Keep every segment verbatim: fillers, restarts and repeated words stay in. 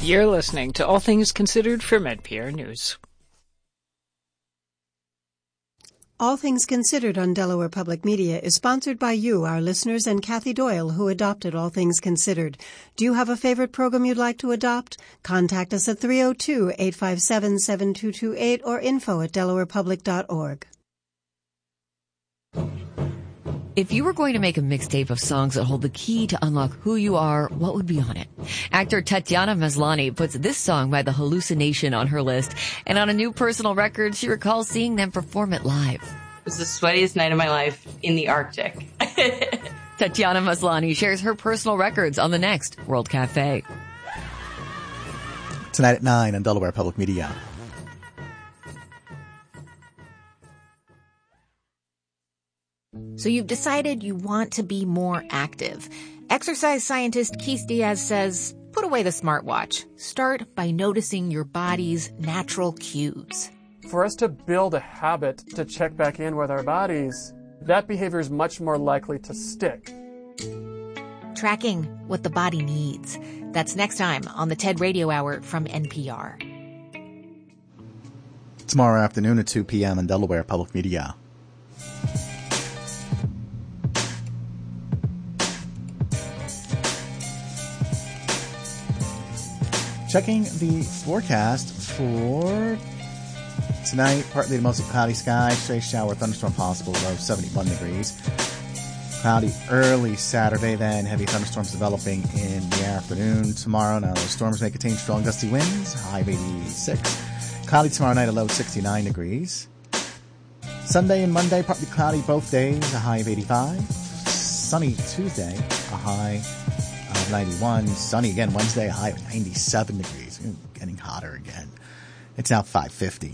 You're listening to All Things Considered from N P R News. All Things Considered on Delaware Public Media is sponsored by you, our listeners, and Kathy Doyle, who adopted All Things Considered. Do you have a favorite program you'd like to adopt? Contact us at three oh two, eight five seven, seven two two eight or info at delaware public dot org. If you were going to make a mixtape of songs that hold the key to unlock who you are, what would be on it? Actor Tatiana Maslany puts this song by The Hallucination on her list, and on a new personal record, she recalls seeing them perform it live. It was the sweatiest night of my life in the Arctic. Tatiana Maslany shares her personal records on the next World Cafe. Tonight at nine on Delaware Public Media. So you've decided you want to be more active. Exercise scientist Keith Diaz says, put away the smartwatch. Start by noticing your body's natural cues. For us to build a habit to check back in with our bodies, that behavior is much more likely to stick. Tracking what the body needs. That's next time on the TED Radio Hour from N P R. Tomorrow afternoon at two p.m. on Delaware Public Media. Checking the forecast for tonight, partly to mostly cloudy skies, stray shower, thunderstorm possible, low seventy-one degrees. Cloudy early Saturday, then heavy thunderstorms developing in the afternoon. Tomorrow, now those storms may contain strong gusty winds, high of eighty-six. Cloudy tomorrow night, a low sixty-nine degrees. Sunday and Monday, partly cloudy both days, a high of eighty-five. Sunny Tuesday, a high of ninety-one. Sunny again Wednesday, a high of ninety-seven degrees. Ooh, getting hotter again. It's now five fifty.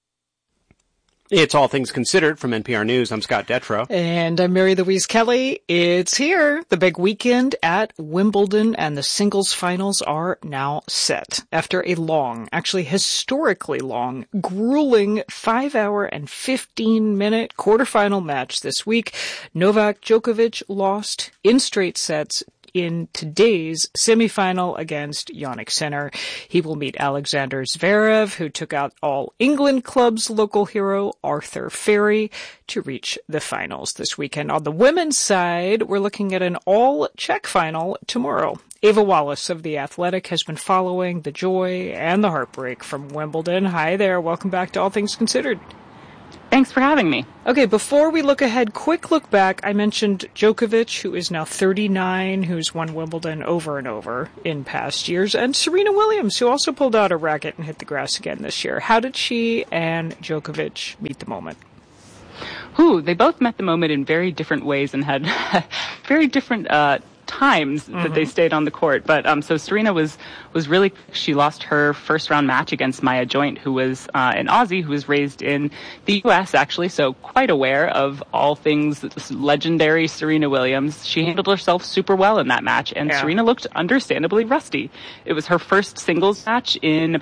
It's All Things Considered from N P R News. I'm Scott Detrow. And I'm Mary Louise Kelly. It's here. The big weekend at Wimbledon, and the singles finals are now set. After a long, actually historically long, grueling five hour and fifteen minute quarterfinal match this week, Novak Djokovic lost in straight sets in today's semifinal against Jannik Sinner. He will meet Alexander Zverev, who took out All England Club's local hero, Arthur Ferry, to reach the finals this weekend. On the women's side, we're looking at an all-Czech final tomorrow. Ava Wallace of The Athletic has been following the joy and the heartbreak from Wimbledon. Hi there. Welcome back to All Things Considered. Thanks for having me. Okay, before we look ahead, quick look back. I mentioned Djokovic, who is now thirty-nine, who's won Wimbledon over and over in past years, and Serena Williams, who also pulled out a racket and hit the grass again this year. How did she and Djokovic meet the moment? Ooh, they both met the moment in very different ways and had very different uh times that mm-hmm. they stayed on the court. But um so Serena was was really, she lost her first round match against Maya Joint, who was uh an Aussie who was raised in the U S actually, so quite aware of all things legendary Serena Williams. She handled herself super well in that match, and yeah. Serena looked understandably rusty. It was her first singles match in